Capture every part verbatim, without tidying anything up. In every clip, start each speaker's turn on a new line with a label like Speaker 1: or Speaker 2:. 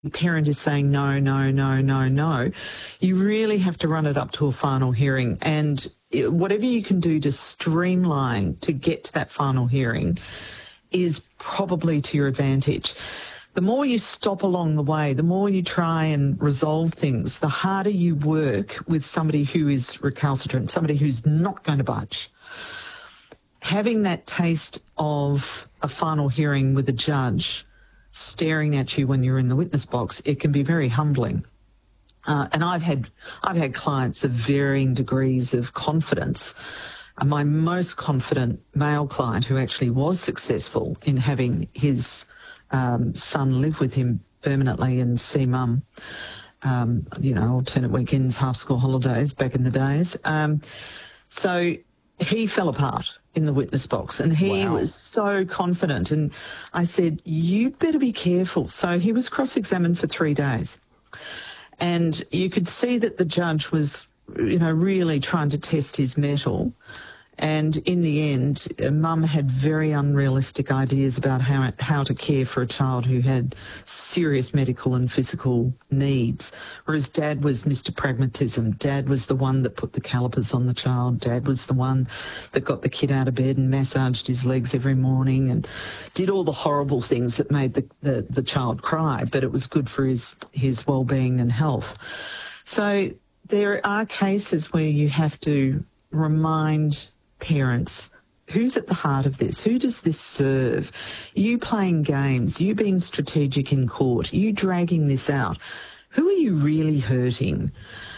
Speaker 1: parent is saying no, no, no, no, no, you really have to run it up to a final hearing. And whatever you can do to streamline to get to that final hearing is probably to your advantage. The more you stop along the way, the more you try and resolve things, the harder you work with somebody who is recalcitrant, somebody who's not going to budge. Having that taste of a final hearing with a judge staring at you when you're in the witness box, it can be very humbling. Uh, and I've had I've had clients of varying degrees of confidence. And my most confident male client, who actually was successful in having his um, son live with him permanently and see mum, um, you know, alternate weekends, half school holidays back in the days. Um, so he fell apart in the witness box, and he
Speaker 2: Wow.
Speaker 1: was so confident. And I said, you better be careful. So he was cross-examined for three days. And you could see that the judge was, you know, really trying to test his mettle. And in the end, mum had very unrealistic ideas about how how to care for a child who had serious medical and physical needs, whereas dad was Mister Pragmatism. Dad was the one that put the calipers on the child. Dad was the one that got the kid out of bed and massaged his legs every morning and did all the horrible things that made the, the, the child cry, but it was good for his, his well-being and health. So there are cases where you have to remind parents, who's at the heart of this? Who does this serve? You playing games, you being strategic in court, you dragging this out. Who are you really hurting?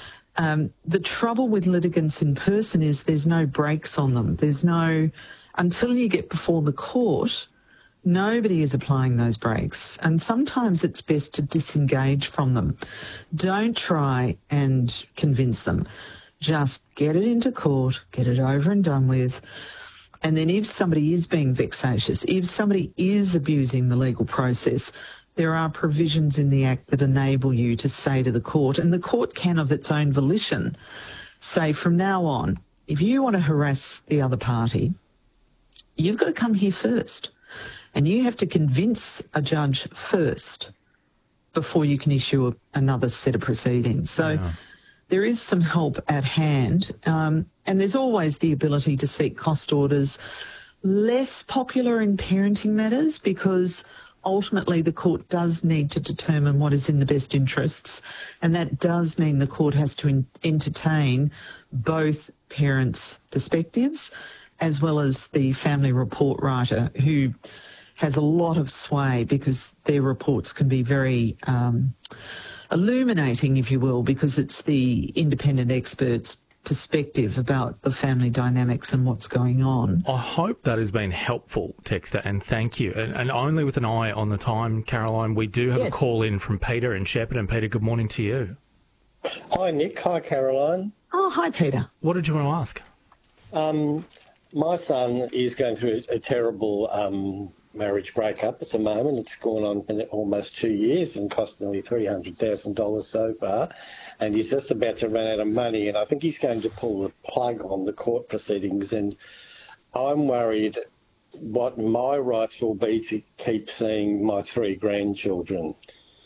Speaker 1: Um, the trouble with litigants in person is there's no brakes on them. There's no, until you get before the court, nobody is applying those brakes. And sometimes it's best to disengage from them. Don't try and convince them. Just get it into court, get it over and done with. And then if somebody is being vexatious, if somebody is abusing the legal process, there are provisions in the Act that enable you to say to the court, and the court can of its own volition say from now on, if you want to harass the other party, you've got to come here first. And you have to convince a judge first before you can issue a, another set of proceedings. So yeah. There is some help at hand, um, and there's always the ability to seek cost orders. Less popular in parenting matters because ultimately the court does need to determine what is in the best interests, and that does mean the court has to in- entertain both parents' perspectives as well as the family report writer, who has a lot of sway because their reports can be very um, illuminating, if you will, because it's the independent expert's perspective about the family dynamics and what's going on.
Speaker 2: I hope that has been helpful, Texter, and thank you. And, and only with an eye on the time, Caroline, we do have yes. a call in from Peter in Shepparton. And Peter, good morning to you.
Speaker 3: Hi, Nick. Hi, Caroline.
Speaker 1: Oh, hi, Peter.
Speaker 2: What did you want to ask?
Speaker 3: Um, my son is going through a, a terrible um, marriage breakup at the moment. It's gone on for almost two years and cost nearly three hundred thousand dollars so far. And he's just about to run out of money. And I think he's going to pull the plug on the court proceedings. And I'm worried what my rights will be to keep seeing my three grandchildren.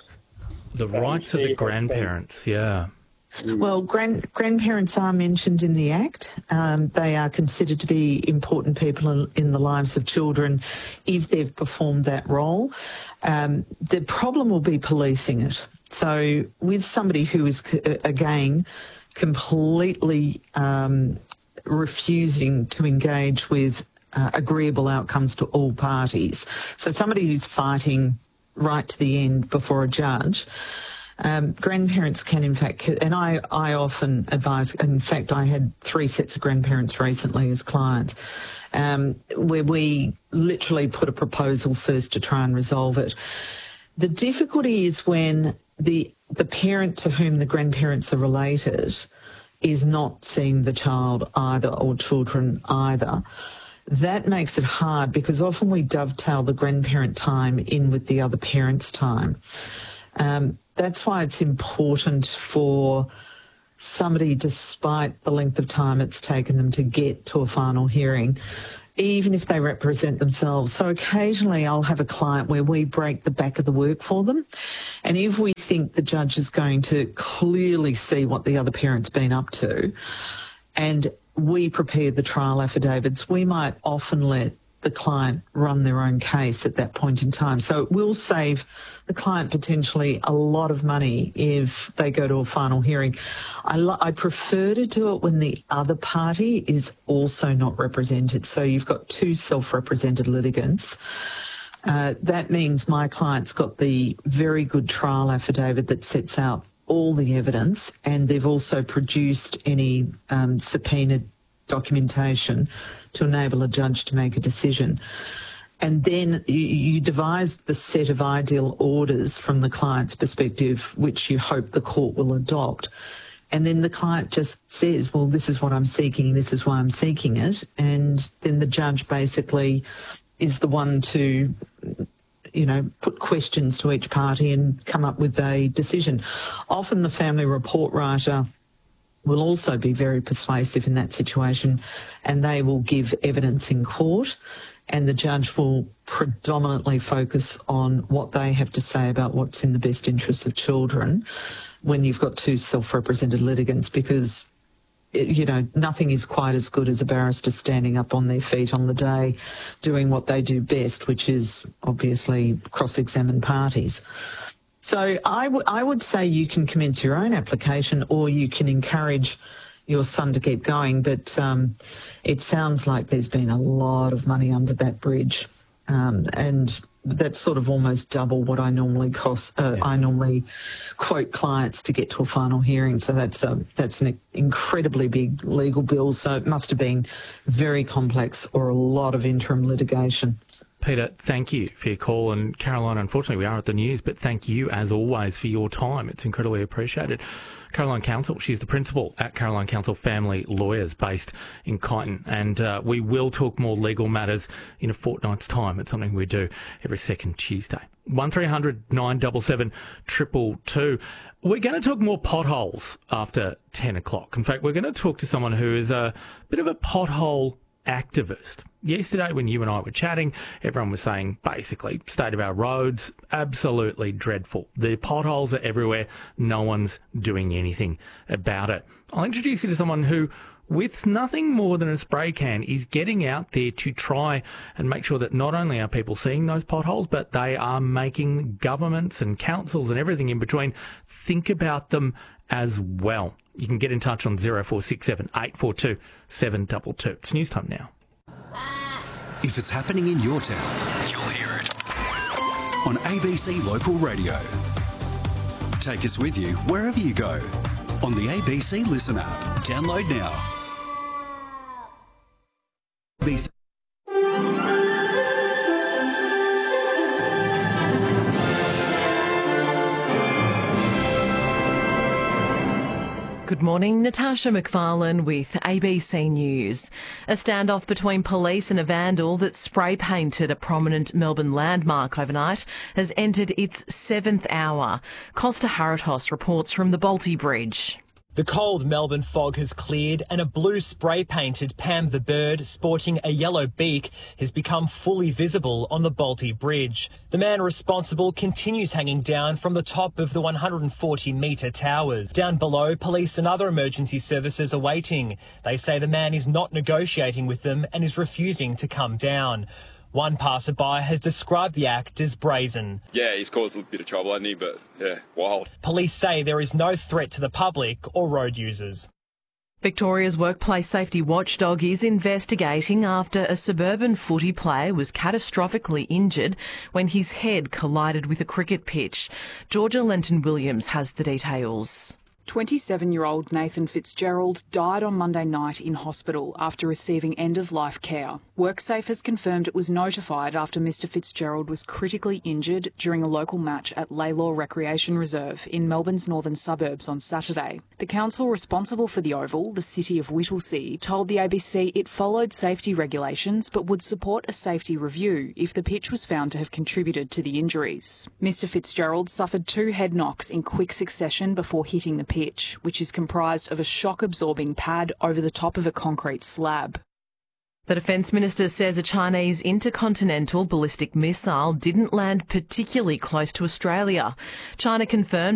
Speaker 2: The rights of the grandparents, yeah.
Speaker 1: Well, grand, grandparents are mentioned in the Act. Um, they are considered to be important people in, in the lives of children if they've performed that role. Um, the problem will be policing it. So with somebody who is, again, completely um, refusing to engage with uh, agreeable outcomes to all parties, so somebody who's fighting right to the end before a judge, Um, grandparents can, in fact, and I, I often advise, in fact, I had three sets of grandparents recently as clients, um, where we literally put a proposal first to try and resolve it. The difficulty is when the the parent to whom the grandparents are related is not seeing the child either or children either. That makes it hard because often we dovetail the grandparent time in with the other parent's time. Um, That's why it's important for somebody, despite the length of time it's taken them to get to a final hearing, even if they represent themselves. So occasionally I'll have a client where we break the back of the work for them. And if we think the judge is going to clearly see what the other parent's been up to, and we prepare the trial affidavits, we might often let the client run their own case at that point in time. So it will save the client potentially a lot of money if they go to a final hearing. I, lo- I prefer to do it when the other party is also not represented. So you've got two self-represented litigants. Uh, that means my client's got the very good trial affidavit that sets out all the evidence, and they've also produced any um, subpoenaed documentation to enable a judge to make a decision. And then you, you devise the set of ideal orders from the client's perspective, which you hope the court will adopt. And then the client just says, well, this is what I'm seeking, this is why I'm seeking it. And then the judge basically is the one to, you know, put questions to each party and come up with a decision. Often the family report writer will also be very persuasive in that situation, and they will give evidence in court, and the judge will predominantly focus on what they have to say about what's in the best interests of children when you've got two self-represented litigants, because, you know, nothing is quite as good as a barrister standing up on their feet on the day doing what they do best, which is obviously cross-examine parties. So I, w- I would say you can commence your own application, or you can encourage your son to keep going, but um, it sounds like there's been a lot of money under that bridge, um, and that's sort of almost double what I normally cost. Uh, yeah. I normally quote clients to get to a final hearing, so that's a, that's an incredibly big legal bill. So it must have been very complex or a lot of interim litigation.
Speaker 2: Peter, thank you for your call. And Caroline, unfortunately, we are at the news, but thank you, as always, for your time. It's incredibly appreciated. Caroline Counsell, she's the principal at Caroline Counsell Family Lawyers based in Kyneton. And uh, we will talk more legal matters in a fortnight's time. It's something we do every second Tuesday. one three hundred nine seven seven two two two. We're going to talk more potholes after ten o'clock. In fact, we're going to talk to someone who is a bit of a pothole activist. Yesterday when you and I were chatting, everyone was saying basically state of our roads, absolutely dreadful. The potholes are everywhere. No one's doing anything about it. I'll introduce you to someone who, with nothing more than a spray can, is getting out there to try and make sure that not only are people seeing those potholes, but they are making governments and councils and everything in between think about them as well. You can get in touch on zero four six seven eight four two seven two two. It's news time now.
Speaker 4: If it's happening in your town, you'll hear it on A B C Local Radio. Take us with you wherever you go on the A B C Listen app. Download now. A B C
Speaker 5: Good morning, Natasha McFarlane with A B C News. A standoff between police and a vandal that spray painted a prominent Melbourne landmark overnight has entered its seventh hour. Costa Haratos reports from the Balti Bridge.
Speaker 6: The cold Melbourne fog has cleared and a blue spray-painted Pam the bird sporting a yellow beak has become fully visible on the Balti Bridge. The man responsible continues hanging down from the top of the one hundred forty metre towers. Down below, police and other emergency services are waiting. They say the man is not negotiating with them and is refusing to come down. One passerby has described the act as brazen.
Speaker 7: Yeah, he's caused a bit of trouble, hasn't he? But, yeah, wild.
Speaker 6: Police say there is no threat to the public or road users.
Speaker 5: Victoria's workplace safety watchdog is investigating after a suburban footy player was catastrophically injured when his head collided with a cricket pitch. Georgia Lenton-Williams has the details.
Speaker 8: twenty-seven-year-old Nathan Fitzgerald died on Monday night in hospital after receiving end-of-life care. WorkSafe has confirmed it was notified after Mr Fitzgerald was critically injured during a local match at Laylaw Recreation Reserve in Melbourne's northern suburbs on Saturday. The council responsible for the oval, the City of Whittlesea, told the A B C it followed safety regulations but would support a safety review if the pitch was found to have contributed to the injuries. Mr Fitzgerald suffered two head knocks in quick succession before hitting the pitch, which is comprised of a shock-absorbing pad over the top of a concrete slab.
Speaker 5: The Defence Minister says a Chinese intercontinental ballistic missile didn't land particularly close to Australia. China confirmed